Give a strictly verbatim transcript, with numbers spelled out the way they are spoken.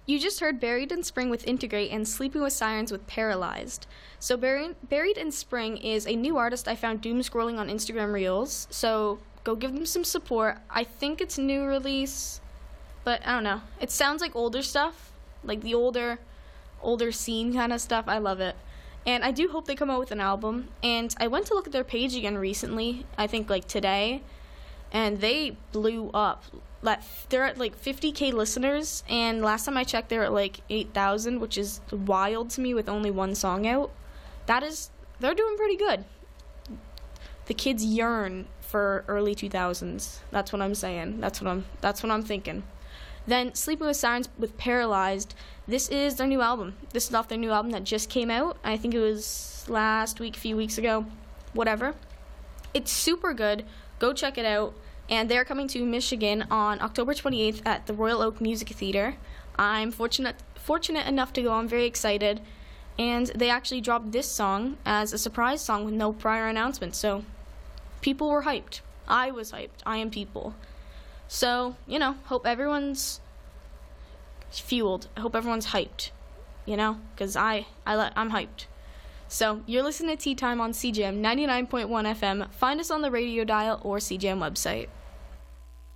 You just heard Buried in Spring with Integrate and Sleeping with Sirens with Paralyzed. So Buried, Buried in Spring is a new artist I found doom scrolling on Instagram Reels. So go give them some support. I think it's a new release, but I don't know. It sounds like older stuff, like the older, older scene kind of stuff. I love it. And I do hope they come out with an album. And I went to look at their page again recently, I think like today, and they blew up. They're at like fifty K listeners, and last time I checked they were at like eight thousand, which is wild to me with only one song out. That is, they're doing pretty good. The kids yearn for early two thousands. That's what I'm saying. That's what I'm that's what I'm thinking. Then Sleeping with Sirens with Paralyzed. This is their new album. This is off their new album that just came out. I think it was last week, a few weeks ago, whatever. It's super good. Go check it out. And they're coming to Michigan on October twenty-eighth at the Royal Oak Music Theater. I'm fortunate fortunate enough to go. I'm very excited. And they actually dropped this song as a surprise song with no prior announcement. So people were hyped. I was hyped. I am people. So, you know, hope everyone's fueled. I hope everyone's hyped, you know, because I, I, I'm hyped. So, you're listening to Tea Time on C J M ninety-nine point one F M. Find us on the radio dial or C J M website.